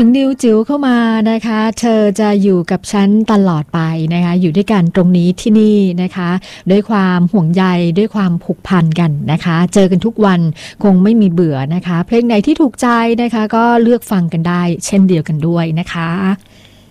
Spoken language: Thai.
ถึงนิวจิ๋วเข้ามานะคะเธอจะอยู่กับฉันตลอดไปนะคะอยู่ด้วยกันตรงนี้ที่นี่นะคะด้วยความห่วงใยด้วยความผูกพันกันนะคะเจอกันทุกวันคงไม่มีเบื่อนะคะเพลงไหนที่ถูกใจนะคะก็เลือกฟังกันได้เช่นเดียวกันด้วยนะคะ